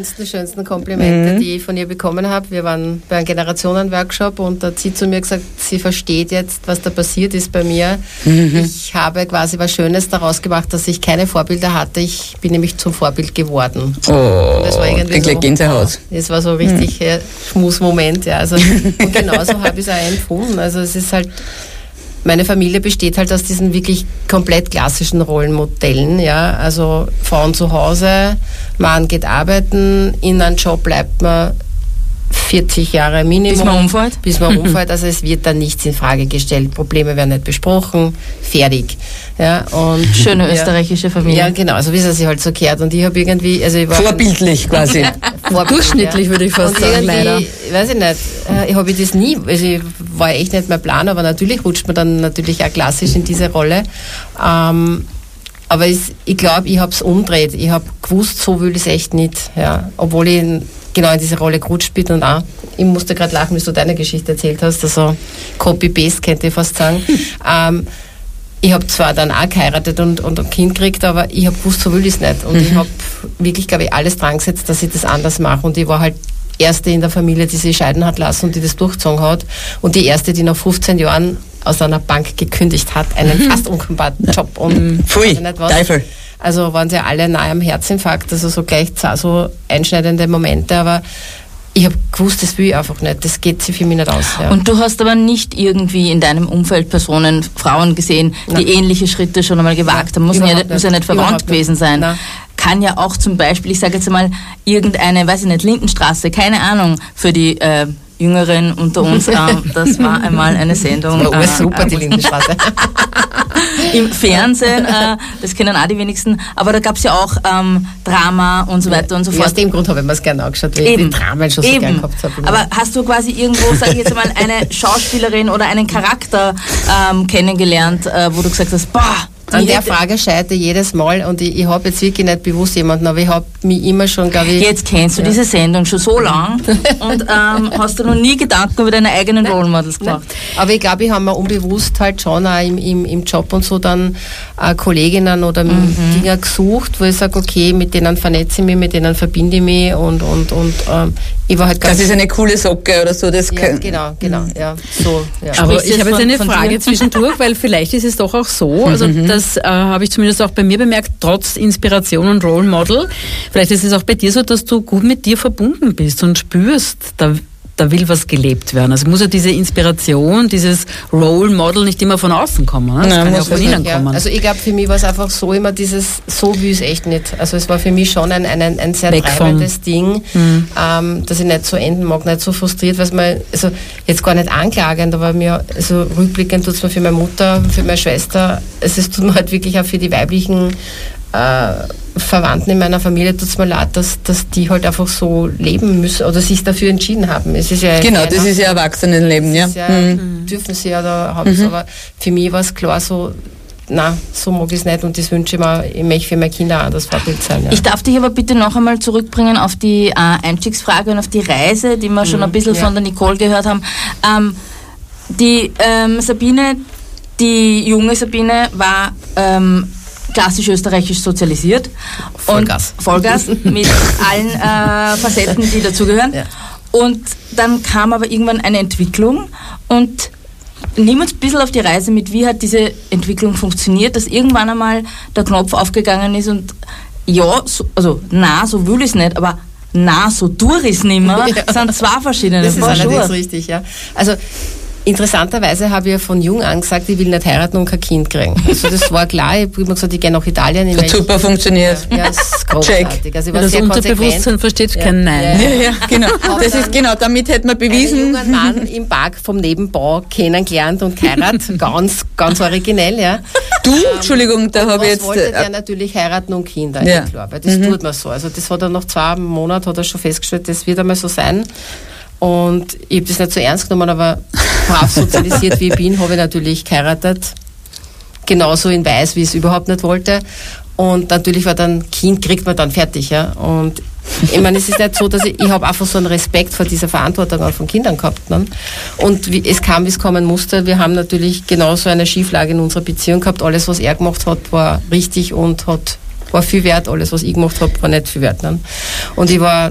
schönsten Komplimente, die ich von ihr bekommen habe. Wir waren bei einem Generationen-Workshop und da hat sie zu mir gesagt, sie versteht jetzt, was da passiert ist bei mir. Ich habe quasi was Schönes daraus gemacht, dass ich keine Vorbilder hatte. Ich bin nämlich zum Vorbild geworden. Oh, und das war irgendwie so, Gänsehaut. Das war so richtig Schmusmoment. Ja. Also, und genauso habe ich es auch empfunden. Also es ist halt, meine Familie besteht halt aus diesen wirklich komplett klassischen Rollenmodellen, ja, also Frauen zu Hause, Mann geht arbeiten, in einem Job bleibt man 40 Jahre Minimum. Bis man umfällt. Also es wird dann nichts in Frage gestellt, Probleme werden nicht besprochen, fertig. Ja, und schöne österreichische Familie. Ja, genau, so wie es sich halt so gehört. Und ich habe irgendwie, also ich war vorbildlich quasi. Durchschnittlich würde ich fast sagen, leider. Weiß ich nicht, ich habe das nie, also ich war echt nicht mein Plan, aber natürlich rutscht man dann natürlich auch klassisch in diese Rolle. Aber ich glaube, ich habe es umgedreht. Ich habe gewusst, so will ich es echt nicht. Ja. Obwohl ich genau in diese Rolle gerutscht bin und auch, ich musste gerade lachen, wie du deine Geschichte erzählt hast, also Copy-Paste, könnte ich fast sagen. Ich habe zwar dann auch geheiratet und ein Kind gekriegt, aber ich habe gewusst, so will ich es nicht. Und ich habe wirklich, glaube ich, alles dran gesetzt, dass ich das anders mache. Und ich war halt Erste in der Familie, die sich scheiden hat lassen und die das durchgezogen hat. Und die Erste, die nach 15 Jahren aus einer Bank gekündigt hat, einen fast unkompatiblen Job. Und Pfui, Teufel. Also waren sie alle nahe am Herzinfarkt, also so gleich so einschneidende Momente, aber ich habe gewusst, das will ich einfach nicht, das geht sich für mich nicht aus. Ja. Und du hast aber nicht irgendwie in deinem Umfeld Personen, Frauen gesehen, die ähnliche Schritte schon einmal gewagt haben, muss ja nicht verwandt gewesen sein. Nein. Kann ja auch zum Beispiel, ich sage jetzt mal, irgendeine, weiß ich nicht, Lindenstraße, keine Ahnung, für die Jüngeren unter uns, das war einmal eine Sendung. Das war super, die Lindenstraße. Im Fernsehen, das kennen auch die wenigsten, aber da gab es ja auch Drama und so weiter und so fort. Aus dem Grund habe ich mir es gerne angeschaut, weil ich die Drama schon so gerne gehabt habe. Aber hast du quasi irgendwo, sage ich jetzt mal, eine Schauspielerin oder einen Charakter kennengelernt, wo du gesagt hast, boah, an der Frage scheitere jedes Mal und ich habe jetzt wirklich nicht bewusst jemanden, aber ich habe mich immer schon, glaube ich... Jetzt kennst du diese Sendung schon so lang und hast du noch nie Gedanken über deine eigenen Role Models gemacht? Aber ich glaube, ich habe mir unbewusst halt schon auch im Job und so dann Kolleginnen oder Dinger gesucht, wo ich sage, okay, mit denen vernetze ich mich, mit denen verbinde ich mich und ich war halt ganz... Das ist eine coole Socke oder so. Das ja, genau, ja. So, ja. Aber ich habe jetzt eine Frage zwischendurch, weil vielleicht ist es doch auch so, also das habe ich zumindest auch bei mir bemerkt, trotz Inspiration und Role Model, vielleicht ist es auch bei dir so, dass du gut mit dir verbunden bist und spürst, da will was gelebt werden. Also muss ja diese Inspiration, dieses Role Model nicht immer von außen kommen. Ne? Das kann ja auch von innen kommen. Also ich glaube, für mich war es einfach so immer dieses, so will ich es echt nicht. Also es war für mich schon ein sehr treibendes Ding, dass ich nicht so enden mag, nicht so frustriert, weil es mir, also jetzt gar nicht anklagend, aber mir, also rückblickend tut es mir für meine Mutter, für meine Schwester, es tut mir halt wirklich auch für die weiblichen Verwandten in meiner Familie tut es mir leid, dass die halt einfach so leben müssen oder sich dafür entschieden haben. Es ist ja genau, das ist ja Erwachsenenleben, ja. Dürfen sie ja, da haben sie, aber für mich war es klar so, nein, so mag ich es nicht und das wünsche ich mir, ich möchte für meine Kinder auch das Vorbild sein. Ja. Ich darf dich aber bitte noch einmal zurückbringen auf die Einstiegsfrage und auf die Reise, die wir schon ein bisschen von der Nicole gehört haben. Die Sabine, die junge Sabine war klassisch österreichisch sozialisiert. Vollgas. Und Vollgas mit allen Facetten, die dazugehören. Ja. Und dann kam aber irgendwann eine Entwicklung und nimm uns ein bisschen auf die Reise mit, wie hat diese Entwicklung funktioniert, dass irgendwann einmal der Knopf aufgegangen ist und ja, so will ich es nicht, aber so tue ich es nicht mehr, sind zwei verschiedene. Das ist allerdings richtig, ja. Also interessanterweise habe ich ja von jung an gesagt, ich will nicht heiraten und kein Kind kriegen. Also das war klar, ich habe immer gesagt, ich gehe nach Italien. Hat super funktioniert. Ja, das ist großartig. Also ich war das Unterbewusstsein versteht kein Nein. Ja, genau. Das ist genau, damit hätte man bewiesen. Einen jungen Mann im Park vom Nebenbau kennengelernt und geheiratet, ganz originell, ja. Du, Entschuldigung, da habe ich jetzt... wollte der natürlich heiraten und Kinder, ja. Klar, weil das tut man so. Also das hat er nach 2 Monaten hat er schon festgestellt, das wird einmal so sein. Und ich habe das nicht so ernst genommen, aber brav sozialisiert wie ich bin, habe ich natürlich geheiratet. Genauso in weiß, wie ich es überhaupt nicht wollte. Und natürlich war dann, Kind kriegt man dann fertig. Ja. Und ich meine, es ist nicht so, dass ich habe einfach so einen Respekt vor dieser Verantwortung auch von Kindern gehabt. Ne? Und es kam, wie es kommen musste. Wir haben natürlich genauso eine Schieflage in unserer Beziehung gehabt. Alles, was er gemacht hat, war richtig und war viel wert. Alles, was ich gemacht habe, war nicht viel wert. Ne? Und ich war